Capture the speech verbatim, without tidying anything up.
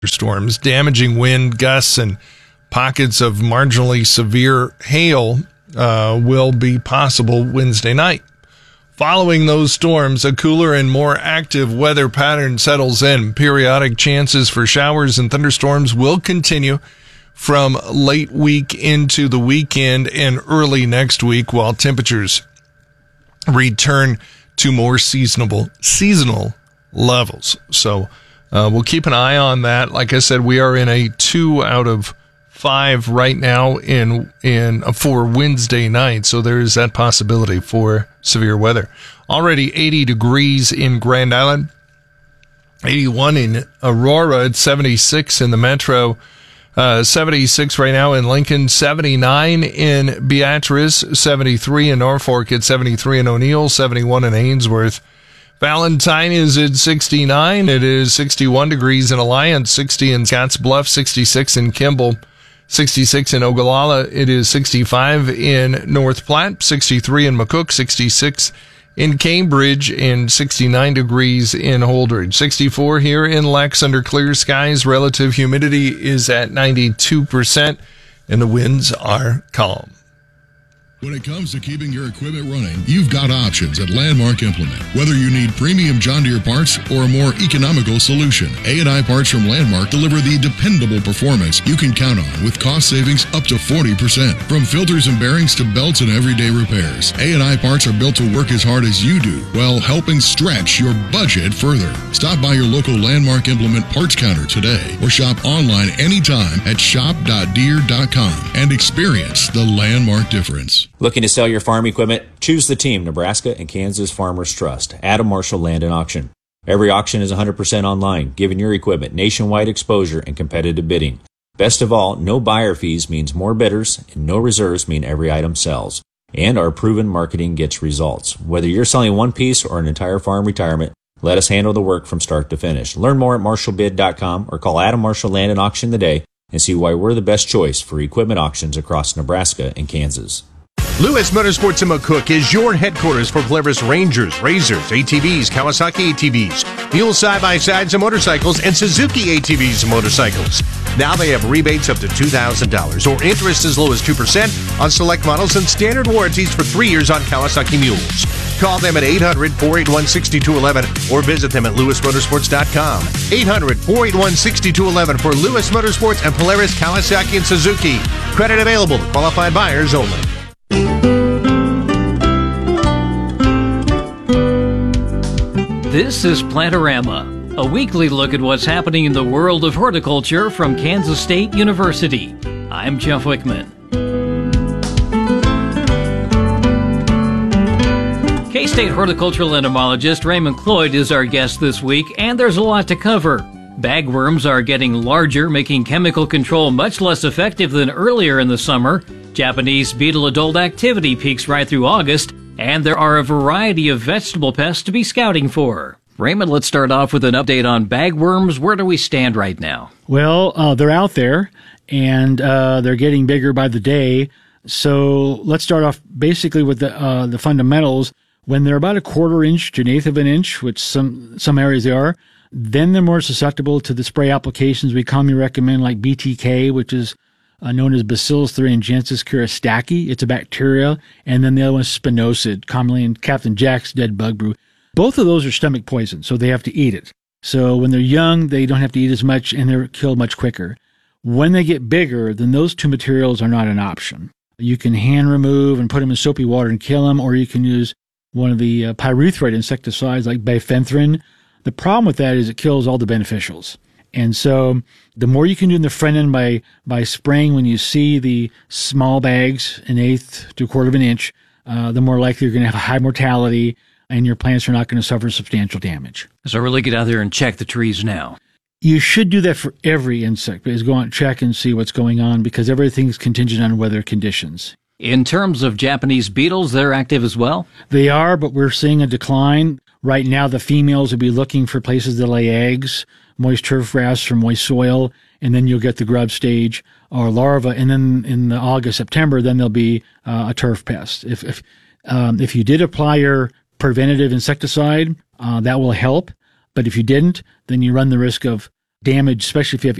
storms. Damaging wind gusts and pockets of marginally severe hail uh, will be possible Wednesday night. Following those storms, a cooler and more active weather pattern settles in. Periodic chances for showers and thunderstorms will continue from late week into the weekend and early next week, while temperatures return to more seasonable seasonal levels. So uh, we'll keep an eye on that. Like I said, we are in a two out of five right now in in uh, for Wednesday night. So there is that possibility for severe weather. Already eighty degrees in Grand Island, eighty-one in Aurora, it's seventy-six in the metro. Uh, seventy-six right now in Lincoln, seventy-nine in Beatrice, seventy-three in Norfolk, it's seventy-three in O'Neill, seventy-one in Ainsworth. Valentine is at sixty-nine. It is sixty-one degrees in Alliance, sixty in Scottsbluff, sixty-six in Kimball, sixty-six in Ogallala. It is sixty-five in North Platte, sixty-three in McCook, sixty-six in Cambridge, and sixty-nine degrees in Holdridge. sixty-four here in Lex under clear skies. Relative humidity is at ninety-two percent, and the winds are calm. When it comes to keeping your equipment running, you've got options at Landmark Implement. Whether you need premium John Deere parts or a more economical solution, A and I Parts from Landmark deliver the dependable performance you can count on with cost savings up to forty percent. From filters and bearings to belts and everyday repairs, A and I Parts are built to work as hard as you do while helping stretch your budget further. Stop by your local Landmark Implement parts counter today or shop online anytime at shop dot deere dot com and experience the Landmark difference. Looking to sell your farm equipment? Choose the team Nebraska and Kansas Farmers Trust. Adam Marshall Land and Auction. Every auction is one hundred percent online, giving your equipment nationwide exposure and competitive bidding. Best of all, no buyer fees means more bidders, and no reserves mean every item sells. And our proven marketing gets results. Whether you're selling one piece or an entire farm retirement, let us handle the work from start to finish. Learn more at marshall bid dot com or call Adam Marshall Land and Auction today and see why we're the best choice for equipment auctions across Nebraska and Kansas. Lewis Motorsports in McCook is your headquarters for Polaris Rangers, Razors, A T Vs, Kawasaki A T Vs, Mule side-by-sides and motorcycles, and Suzuki A T Vs and motorcycles. Now they have rebates up to two thousand dollars or interest as low as two percent on select models and standard warranties for three years on Kawasaki Mules. Call them at eight hundred, four eight one, six two one one or visit them at lewis motorsports dot com. eight hundred, four eight one, six two one one for Lewis Motorsports and Polaris, Kawasaki, and Suzuki. Credit available to qualified buyers only. This is Plantorama, a weekly look at what's happening in the world of horticulture from Kansas State University. I'm Jeff Wickman. K-State horticultural entomologist Raymond Cloyd is our guest this week, and there's a lot to cover. Bagworms are getting larger, making chemical control much less effective than earlier in the summer. Japanese beetle adult activity peaks right through August, and there are a variety of vegetable pests to be scouting for. Raymond, let's start off with an update on bagworms. Where do we stand right now? Well, uh, they're out there, and uh, they're getting bigger by the day. So let's start off basically with the uh, the fundamentals. When they're about a quarter inch to an eighth of an inch, which some some areas they are, then they're more susceptible to the spray applications we commonly recommend, like B T K, which is uh, known as Bacillus thuringiensis kurostaki. It's a bacteria. And then the other one is spinosad, commonly in Captain Jack's dead bug brew. Both of those are stomach poison, so they have to eat it. So when they're young, they don't have to eat as much, and they're killed much quicker. When they get bigger, then those two materials are not an option. You can hand remove and put them in soapy water and kill them, or you can use one of the uh, pyrethroid insecticides like bifenthrin. The problem with that is it kills all the beneficials. And so the more you can do in the front end by, by spraying when you see the small bags, an eighth to a quarter of an inch, uh, the more likely you're going to have a high mortality and your plants are not going to suffer substantial damage. So really get out there and check the trees now. You should do that for every insect, is go out and check and see what's going on because everything's contingent on weather conditions. In terms of Japanese beetles, they're active as well? They are, but we're seeing a decline. Right now, the females will be looking for places to lay eggs, moist turf grass or moist soil, and then you'll get the grub stage or larva. And then in the August, September, then there'll be uh, a turf pest. If if um, if you did apply your preventative insecticide, uh, that will help. But if you didn't, then you run the risk of damage, especially if you have